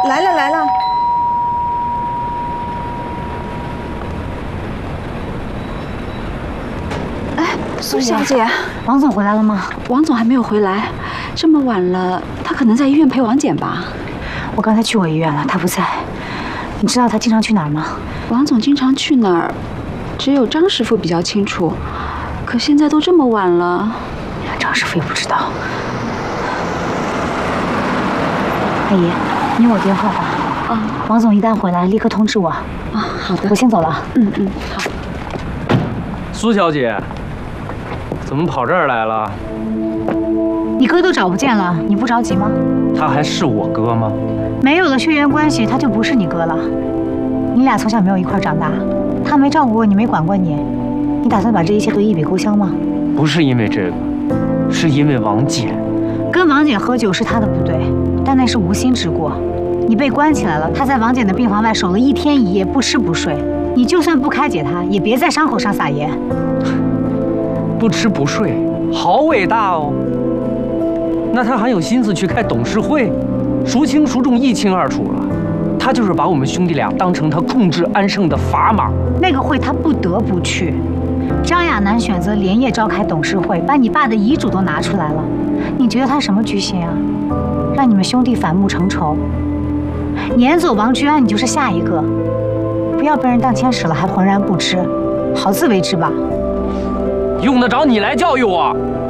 来了来了。 哎，苏小姐， 王总回来了吗？ 王总还没有回来，这么晚了，他可能在医院陪王简吧。 我刚才去过医院了，他不在。你知道他经常去哪儿吗？ 王总经常去哪儿，只有张师傅比较清楚。可现在都这么晚了， 张师傅也不知道。阿姨，你有我电话吧？ 啊， 王总一旦回来，立刻通知我。 啊，好的， 我先走了。 好。 苏小姐，怎么跑这儿来了？ 你哥都找不见了，你不着急吗？ 他还是我哥吗？ 没有了血缘关系，他就不是你哥了。你俩从小没有一块长大，他没照顾过你，没管过你，你打算把这一切都一笔勾销吗？ 不是因为这个，是因为王简。 跟王简喝酒是他的不对，但那是无心之过。你被关起来了，他在王简的病房外守了1天1夜，不吃不睡。你就算不开解他，也别在伤口上撒盐。 不吃不睡，好伟大哦！那他还有心思去开董事会，孰轻孰重一清二楚了。他就是把我们兄弟俩当成他控制安盛的砝码。 那个会他不得不去。张亚楠选择连夜召开董事会，把你爸的遗嘱都拿出来了。你觉得他什么居心啊？让你们兄弟反目成仇。撵走王居安，你就是下一个。不要被人当牵使了还浑然不知，好自为之吧。 用得着你来教育我？